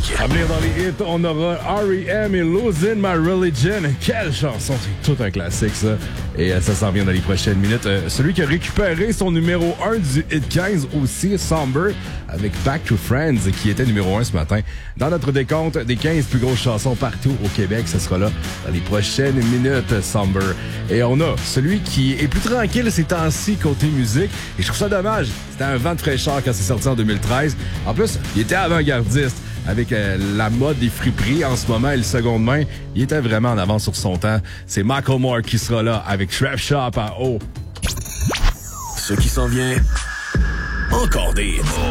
Classique. À venir dans les hits, on aura R.E.M. et Losing My Religion. Quelle chanson, c'est tout un classique, ça. Et ça s'en vient dans les prochaines minutes. Celui qui a récupéré son numéro 1 du hit 15 aussi, Somber, avec Back to Friends, qui était numéro 1 ce matin. Dans notre décompte des 15 plus grosses chansons partout au Québec, ce sera là dans les prochaines minutes, Somber. Et on a celui qui est plus tranquille ces temps-ci côté musique. Et je trouve ça dommage. C'était un vent de fraîcheur quand c'est sorti en 2013. En plus, il était avant-gardiste. Avec la mode des friperies en ce moment et le seconde main, il était vraiment en avance sur son temps. C'est Michael Moore qui sera là avec Trap Shop à haut. Ce qui s'en vient, encore des hits.